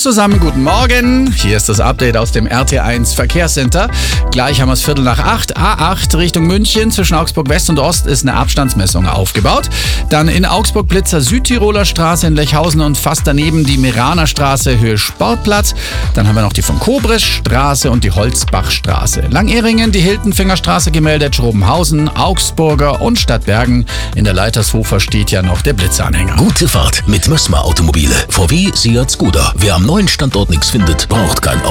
zusammen, guten Morgen. Hier ist das Update aus dem RT1 Verkehrscenter. Gleich haben wir es 7:45. A8 Richtung München. Zwischen Augsburg West und Ost ist eine Abstandsmessung aufgebaut. Dann in Augsburg Blitzer Südtiroler Straße in Lechhausen und fast daneben die Meraner Straße Höhe Sportplatz. Dann haben wir noch die von Kobresch Straße und die Holzbachstraße. Langehringen, die Hiltenfinger Straße gemeldet, Schrobenhausen, Augsburger und Stadtbergen. In der Leitershofer steht ja noch der Blitzanhänger. Gute Fahrt mit Mössmer Automobile. VW, Seat, Skoda. Wer am neuen Standort nichts findet, braucht kein Auto.